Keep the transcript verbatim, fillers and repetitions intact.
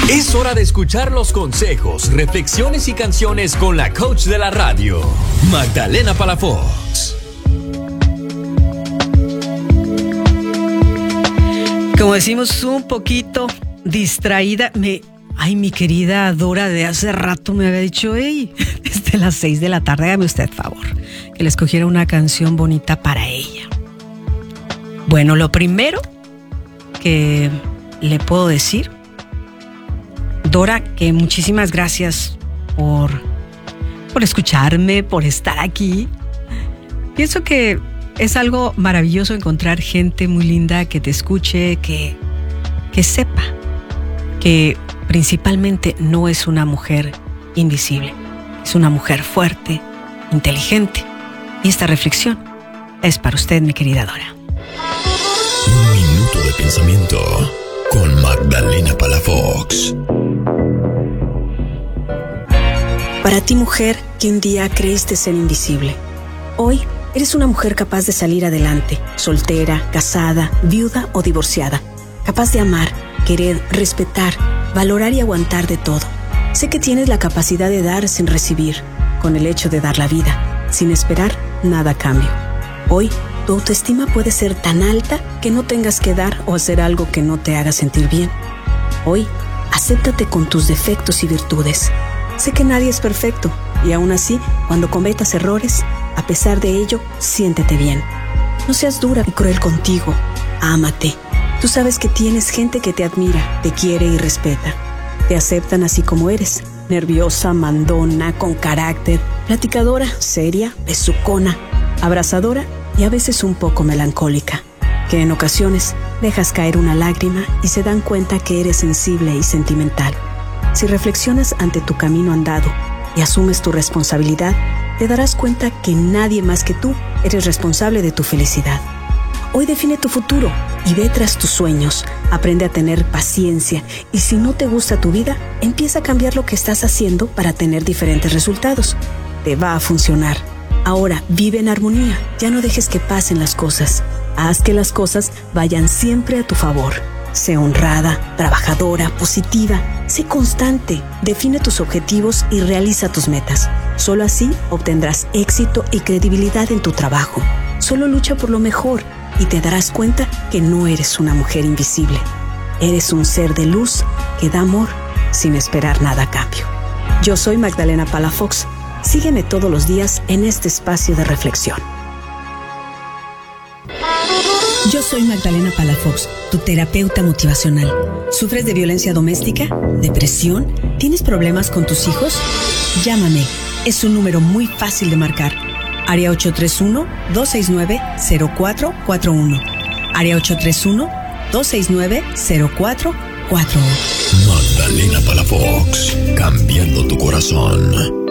Es hora de escuchar los consejos, reflexiones y canciones con la coach de la radio, Magdalena Palafox. Como decimos, un poquito distraída. Me, ay, mi querida Dora de hace rato me había dicho, hey, desde las seis de la tarde, hágame usted favor, que le escogiera una canción bonita para ella. Bueno, lo primero que le puedo decir, Dora, que muchísimas gracias por, por escucharme, por estar aquí. Pienso que es algo maravilloso encontrar gente muy linda que te escuche, que, que sepa que principalmente no es una mujer invisible, es una mujer fuerte, inteligente. Y esta reflexión es para usted, mi querida Dora. Un minuto de pensamiento con Magdalena Palafox. Para ti, mujer, que un día creíste ser invisible, hoy eres una mujer capaz de salir adelante, soltera, casada, viuda o divorciada, capaz de amar, querer, respetar, valorar y aguantar de todo. Sé que tienes la capacidad de dar sin recibir, con el hecho de dar la vida, sin esperar nada a cambio. Hoy, tu autoestima puede ser tan alta que no tengas que dar o hacer algo que no te haga sentir bien. Hoy, acéptate con tus defectos y virtudes. Sé que nadie es perfecto y aún así, cuando cometas errores, a pesar de ello, siéntete bien. No seas dura y cruel contigo. Ámate. Tú sabes que tienes gente que te admira, te quiere y respeta. Te aceptan así como eres. Nerviosa, mandona, con carácter, platicadora, seria, besucona, abrazadora y a veces un poco melancólica. Que en ocasiones dejas caer una lágrima y se dan cuenta que eres sensible y sentimental. Si reflexionas ante tu camino andado y asumes tu responsabilidad, te darás cuenta que nadie más que tú eres responsable de tu felicidad. Hoy define tu futuro y ve tras tus sueños. Aprende a tener paciencia y si no te gusta tu vida, empieza a cambiar lo que estás haciendo para tener diferentes resultados. Te va a funcionar. Ahora vive en armonía, ya no dejes que pasen las cosas. Haz que las cosas vayan siempre a tu favor. Sé honrada, trabajadora, positiva, sé constante, define tus objetivos y realiza tus metas. Solo así obtendrás éxito y credibilidad en tu trabajo. Solo lucha por lo mejor y te darás cuenta que no eres una mujer invisible. Eres un ser de luz que da amor sin esperar nada a cambio. Yo soy Magdalena Palafox. Sígueme todos los días en este espacio de reflexión. Yo soy Magdalena Palafox, tu terapeuta motivacional. ¿Sufres de violencia doméstica? ¿Depresión? ¿Tienes problemas con tus hijos? Llámame. Es un número muy fácil de marcar. Área ocho tres uno, dos seis nueve, cero cuatro cuatro uno. Área ocho tres uno, dos seis nueve, cero cuatro cuatro uno. Magdalena Palafox, cambiando tu corazón.